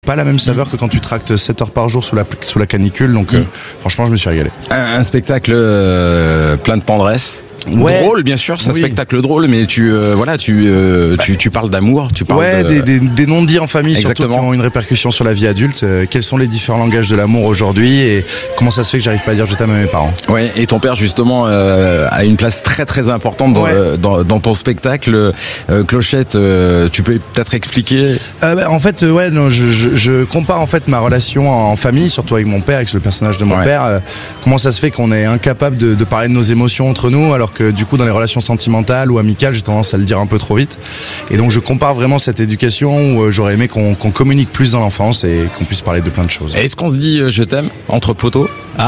Pas la même saveur que quand tu tractes 7 heures par jour sous la canicule, donc franchement je me suis régalé. Un spectacle plein de tendresse. Ouais. Drôle, bien sûr, c'est un spectacle drôle, mais tu parles d'amour, tu parles des non-dits en famille. Exactement. Surtout qui ont une répercussion sur la vie adulte. Quels sont les différents langages de l'amour aujourd'hui et comment ça se fait que j'arrive pas à dire je t'aime à mes parents. Ouais, et ton père justement a une place très très importante dans ton spectacle. Clochette, tu peux peut-être expliquer. En fait, je compare en fait ma relation en famille, surtout avec mon père, avec le personnage de mon père. Comment ça se fait qu'on est incapable de parler de nos émotions entre nous, alors que du coup dans les relations sentimentales ou amicales j'ai tendance à le dire un peu trop vite, et donc je compare vraiment cette éducation où j'aurais aimé qu'on communique plus dans l'enfance et qu'on puisse parler de plein de choses. Est-ce qu'on se dit je t'aime entre poteaux? C'est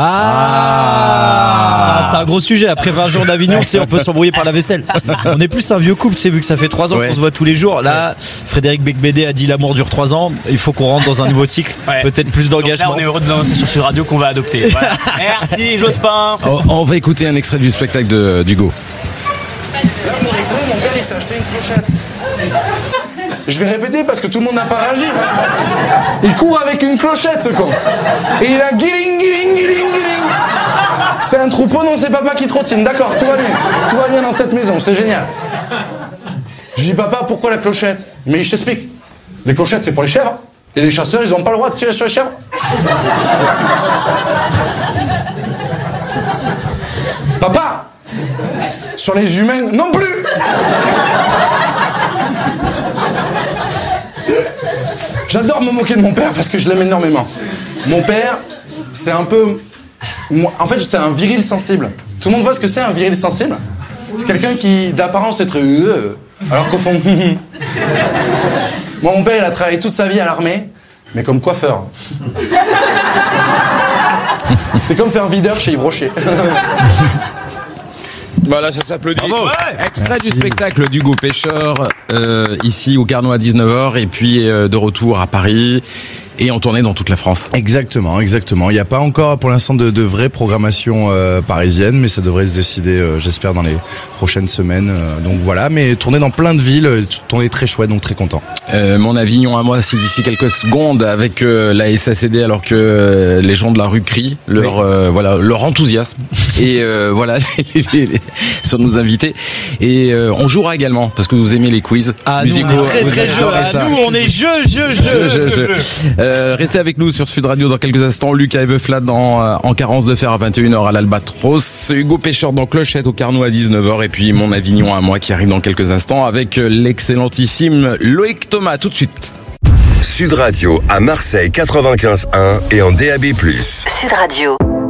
un gros sujet. Après 20 jours d'Avignon, tu sais, on peut s'embrouiller par la vaisselle. On est plus un vieux couple, c'est vu que ça fait 3 ans qu'on se voit tous les jours. Là, Frédéric Becbédé a dit l'amour dure 3 ans. Il faut qu'on rentre dans un nouveau cycle. Peut-être plus d'engagement. Donc là, on est heureux de vous annoncer sur Sud Radio qu'on va adopter. Voilà. Merci Jospin. On va écouter un extrait du spectacle d'Hugo. Là, pour rigoler, mon père il s'est acheté une clochette. Je vais répéter parce que tout le monde n'a pas réagi. Il court avec une clochette, ce con. Et il a guiling, guiling, guiling, guiling. C'est un troupeau, non, c'est papa qui trottine. D'accord, tout va bien. Tout va bien dans cette maison, c'est génial. Je dis, papa, pourquoi la clochette? Mais je t'explique. Les clochettes, c'est pour les chèvres. Et les chasseurs, ils n'ont pas le droit de tirer sur les chèvres. Papa! Sur les humains, non plus! J'adore me moquer de mon père parce que je l'aime énormément. Mon père, c'est un peu... En fait, c'est un viril sensible. Tout le monde voit ce que c'est un viril sensible? C'est quelqu'un qui, d'apparence, est très... alors qu'au fond... Moi, mon père, il a travaillé toute sa vie à l'armée, mais comme coiffeur. C'est comme faire videur chez Yves Rocher. Voilà, ça s'applaudit. Extrait du spectacle d'Hugo Pêcheur, ici au Carnot à 19h, et puis de retour à Paris. Et en tournée dans toute la France. Exactement. Il n'y a pas encore pour l'instant de vraie programmation parisienne, mais ça devrait se décider, j'espère, dans les prochaines semaines. Donc voilà, mais tourner dans plein de villes, tourner très chouette, donc très content. Mon Avignon à moi, c'est d'ici quelques secondes avec la SACD, alors que les gens de la rue crient leur enthousiasme. Et sur nos invités. Et on jouera également parce que vous aimez les quiz musicaux. Nous, on est très jeu. Nous, on est jeu. Restez avec nous sur Sud Radio dans quelques instants. Lucas et Veuflat en carence de fer à 21h à l'Albatros. Hugo Pêcheur dans Clochette au Carnot à 19h. Et puis mon Avignon à moi qui arrive dans quelques instants avec l'excellentissime Loïc Thomas. Tout de suite. Sud Radio à Marseille 95.1 et en DAB+. Sud Radio.